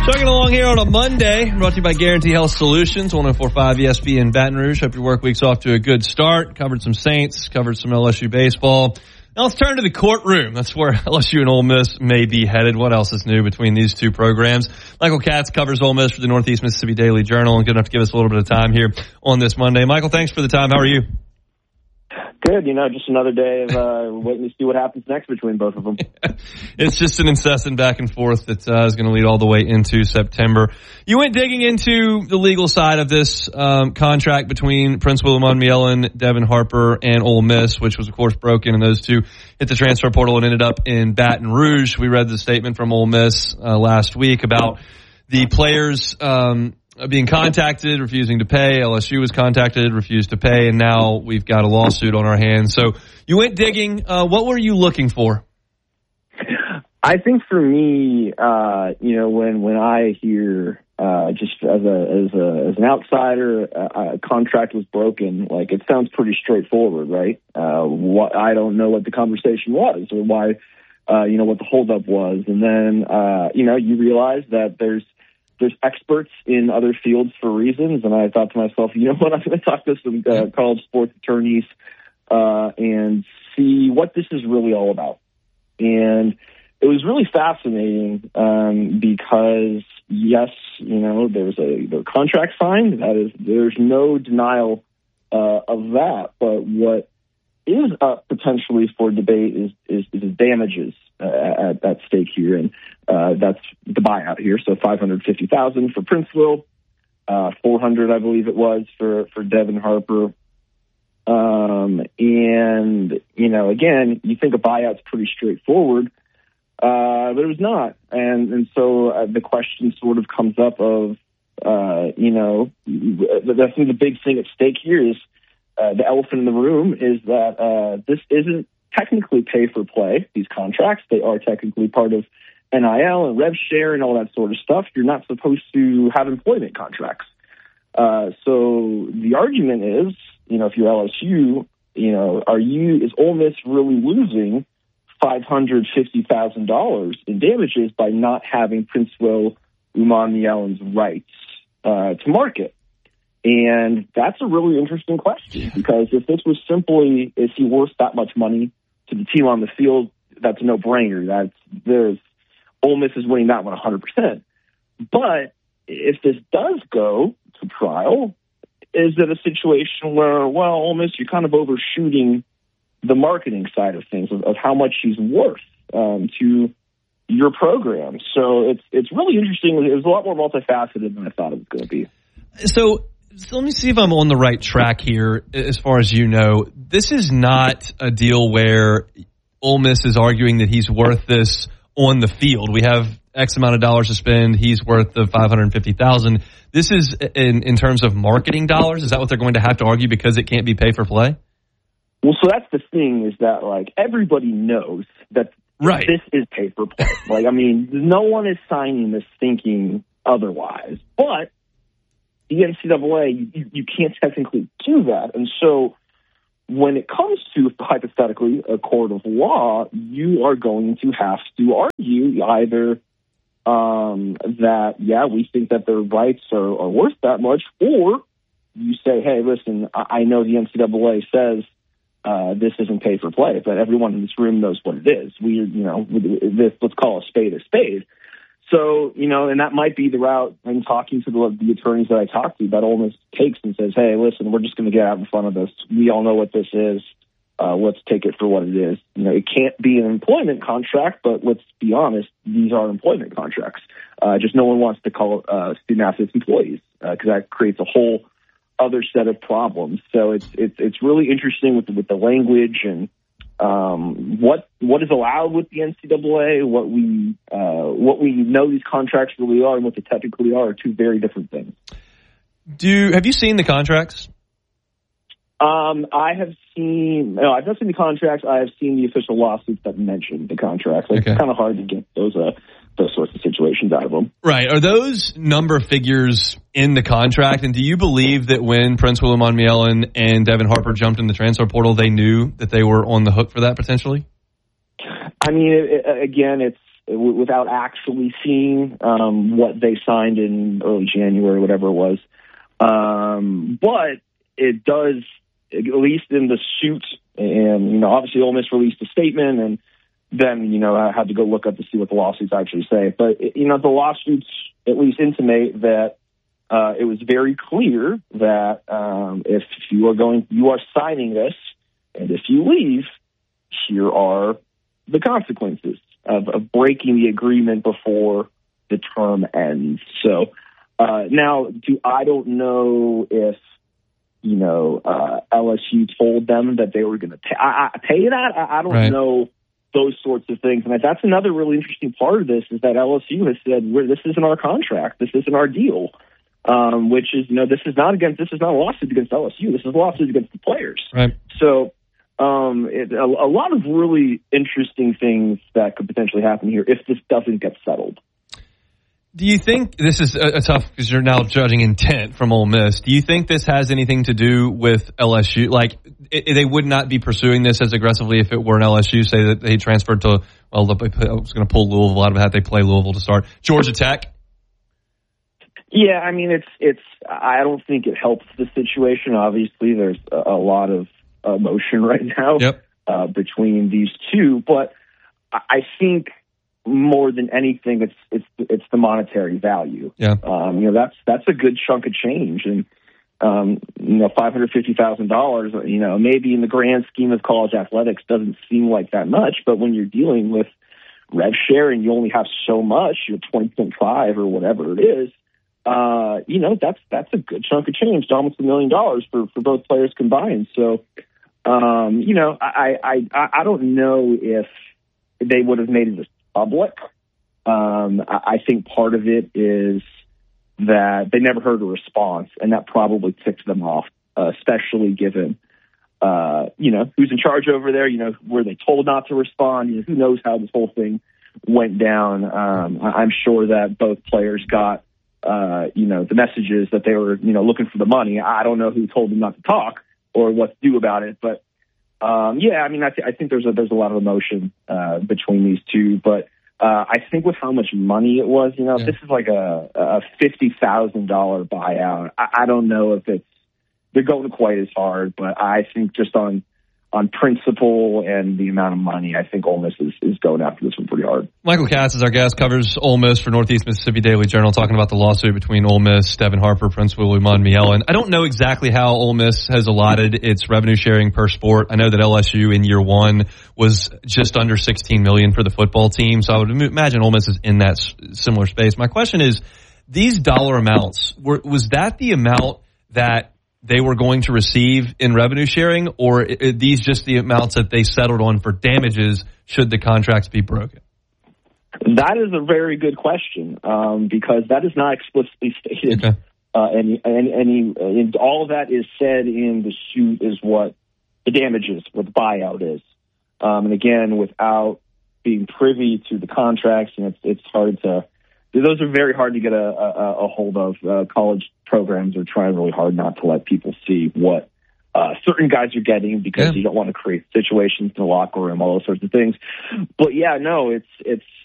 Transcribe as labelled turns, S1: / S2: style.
S1: Chugging along here on a Monday, brought to you by Guarantee Health Solutions, 104.5 ESP in Baton Rouge. Hope your work week's off to a good start. Covered some Saints, covered some LSU baseball. Now let's turn to the courtroom. That's where LSU and Ole Miss may be headed. What else is new between these two programs? Michael Katz covers Ole Miss for the Northeast Mississippi Daily Journal and good enough to give us a little bit of time here on this Monday. Michael, thanks for the time. How are you?
S2: Good. Just another day of waiting to see what happens next between both of them.
S1: It's just an incessant back and forth that is going to lead all the way into September. You went digging into the legal side of this contract between Prince William Miellen, Devin Harper, and Ole Miss, which was, of course, broken, and those two hit the transfer portal and ended up in Baton Rouge. We read the statement from Ole Miss last week about the players being contacted, refusing to pay. LSU was contacted, refused to pay, and now we've got a lawsuit on our hands. So you went digging. What were you looking for?
S2: I think for me, when I hear just as an outsider, a contract was broken, like it sounds pretty straightforward, right? I don't know what the conversation was or why, what the holdup was, and then you realize that there's experts in other fields for reasons, and I thought to myself, you know what, I'm going to talk to some college sports attorneys and see what this is really all about. And it was really fascinating because, yes, there were contracts signed. There's no denial of that. But what is up potentially for debate is damages at stake here, and that's the buyout here. So $550,000 for Princeville, $400,000 I believe it was for Devin Harper. Again, you think a buyout's pretty straightforward, but it was not, and so the question sort of comes up of I think the big thing at stake here is the elephant in the room is that this isn't technically pay for play, these contracts. They are technically part of NIL and rev share and all that sort of stuff. You're not supposed to have employment contracts. So the argument is, if you're LSU, is Ole Miss really losing $550,000 in damages by not having Princeville Miellen's rights to market? And that's a really interesting question, because if this was simply, is he worth that much money to the team on the field, that's a no-brainer. Ole Miss is winning that one 100%. But if this does go to trial, is it a situation where, Ole Miss, you're kind of overshooting the marketing side of things, of how much he's worth to your program? So it's really interesting. It was a lot more multifaceted than I thought it was going to be.
S1: So let me see if I'm on the right track here. As far as you know, this is not a deal where Ole Miss is arguing that he's worth this on the field. We have X amount of dollars to spend. He's worth the $550,000. This is in terms of marketing dollars. Is that what they're going to have to argue because it can't be pay for play?
S2: Well, so that's the thing, is that everybody knows that
S1: right.
S2: This is pay for play. No one is signing this thinking otherwise. But the NCAA, you can't technically do that. And so when it comes to, hypothetically, a court of law, you are going to have to argue either that, we think that their rights are worth that much, or you say, hey, listen, I know the NCAA says this isn't pay for play, but everyone in this room knows what it is. Let's call a spade a spade. So, and that might be the route I'm talking to the attorneys that I talk to, that Ole Miss takes and says, hey, listen, we're just going to get out in front of this. We all know what this is. Let's take it for what it is. It can't be an employment contract, but let's be honest, these are employment contracts. Just no one wants to call student athletes employees because that creates a whole other set of problems. So it's really interesting with the language and what is allowed with the NCAA, what we know these contracts really are, and what they technically are two very different things.
S1: Have you seen the contracts?
S2: I've not seen the contracts. I have seen the official lawsuits that mention the contracts. It's kind of hard to get those sorts of situations out of them.
S1: Right. Are those number figures in the contract? And do you believe that when Prince William Miellen and Devin Harper jumped in the transfer portal, they knew that they were on the hook for that potentially?
S2: I mean, again, without actually seeing what they signed in early January, whatever it was. But it does, at least in the suit, and obviously Ole Miss released a statement, and then I had to go look up to see what the lawsuits actually say. But the lawsuits at least intimate that it was very clear that if you are signing this, and if you leave, here are the consequences of breaking the agreement before the term ends. So now, I don't know if LSU told them that they were going to pay that. I don't know those sorts of things. And that's another really interesting part of this is that LSU has said, this isn't our contract. This isn't our deal. Which is, this is not a lawsuit against LSU. This is a lawsuit against the players.
S1: Right.
S2: So, a lot of really interesting things that could potentially happen here if this doesn't get settled.
S1: Do you think this is a tough, because you're now judging intent from Ole Miss? Do you think this has anything to do with LSU? Like, they would not be pursuing this as aggressively if it were an LSU, say that they transferred to, I was going to pull Louisville out of that. They play Louisville to start. Georgia Tech?
S2: Yeah, I mean, it's. I don't think it helps the situation. Obviously, there's a lot of emotion right now between these two, but I think more than anything, it's the monetary value.
S1: Yeah,
S2: that's a good chunk of change, and $550,000. Maybe in the grand scheme of college athletics, doesn't seem like that much, but when you're dealing with rev share and you only have so much, 20.5 or whatever it is. That's a good chunk of change, almost $1 million for both players combined. So, I don't know if they would have made it public. I think part of it is that they never heard a response, and that probably ticked them off, especially given, who's in charge over there. Were they told not to respond? Who knows how this whole thing went down? I'm sure that both players got the messages that they were, looking for the money. I don't know who told them not to talk or what to do about it, but I think there's a lot of emotion between these two. But I think with how much money it was, this is like a $50,000 buyout. I don't know if they're going quite as hard, but I think just on principle and the amount of money, I think Ole Miss is going after this one pretty hard.
S1: Michael Katz is our guest, covers Ole Miss for Northeast Mississippi Daily Journal, talking about the lawsuit between Ole Miss, Devin Harper, Prince Willie Muhammad. I don't know exactly how Ole Miss has allotted its revenue sharing per sport. I know that LSU in year one was just under $16 million for the football team, so I would imagine Ole Miss is in that similar space. My question is, these dollar amounts, was that the amount that they were going to receive in revenue sharing, or are these just the amounts that they settled on for damages should the contracts be broken?
S2: That is a very good question, because that is not explicitly stated.
S1: Okay.
S2: And all of that is said in the suit is what the damages, what the buyout is. And again, without being privy to the contracts, it's hard to. Those are very hard to get a hold of. College programs are trying really hard not to let people see what certain guys are getting because you don't want to create situations in the locker room, all those sorts of things. But yeah, no, it's